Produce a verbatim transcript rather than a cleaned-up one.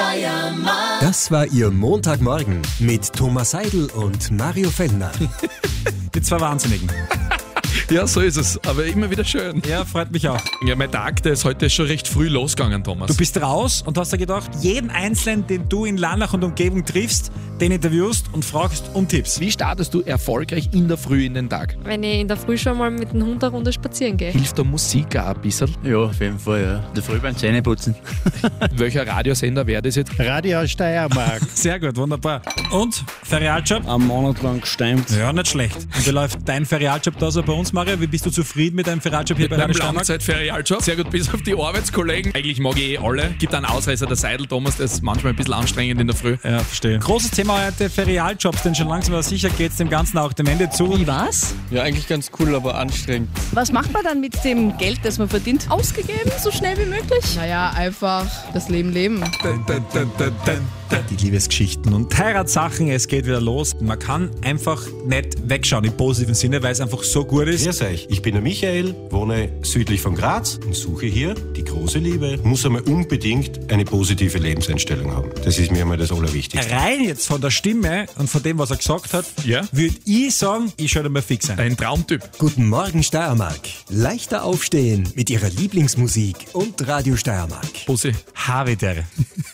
Steiermark. Das war Ihr Montagmorgen mit Thomas Seidel und Mario Fellner. Die zwei Wahnsinnigen. Ja, so ist es, aber immer wieder schön. Ja, freut mich auch. Ja, mein Tag, der ist heute schon recht früh losgegangen, Thomas. Du bist raus und hast dir gedacht, jeden Einzelnen, den du in Lannach und Umgebung triffst, den interviewst und fragst um Tipps. Wie startest du erfolgreich in der Früh in den Tag? Wenn ich in der Früh schon mal mit dem Hund eine Runde spazieren gehe. Hilft da Musik auch ein bisschen? Ja, auf jeden Fall, ja. In der Früh beim Zähneputzen. Welcher Radiosender wäre das jetzt? Radio Steiermark. Sehr gut, wunderbar. Und, Ferialjob? Einen Monat lang gestemmt. Ja, nicht schlecht. Und wie läuft dein Ferialjob da so bei uns, Mario? Wie bist du zufrieden mit deinem Ferialjob hier bei Beim Radio Steiermark? Langzeit-Ferialjob. Sehr gut, bis auf die Arbeitskollegen. Eigentlich mag ich eh alle. Gibt einen Ausreißer, der Seidel, Thomas, der ist manchmal ein bisschen anstrengend in der Früh. Ja, verstehe. Großes Thema heute, Ferialjobs, denn schon langsam aber sicher geht es dem Ganzen auch dem Ende zu. Wie was? Ja, eigentlich ganz cool, aber anstrengend. Was macht man dann mit dem Geld, das man verdient? Ausgegeben, so schnell wie möglich? Naja, einfach das Leben leben. Dun, dun, dun, dun, dun. Die Liebesgeschichten und Heiratssachen, es geht wieder los. Man kann einfach nicht wegschauen im positiven Sinne, weil es einfach so gut ist. Grüß euch, ich bin der Michael, wohne südlich von Graz und suche hier die große Liebe. Muss einmal unbedingt eine positive Lebenseinstellung haben. Das ist mir einmal das Allerwichtigste. Rein jetzt von der Stimme und von dem, was er gesagt hat, Ja? würde ich sagen, ich schaue mal fix ein. Ein Traumtyp. Guten Morgen Steiermark. Leichter aufstehen mit Ihrer Lieblingsmusik und Radio Steiermark. Bussi. Havidere.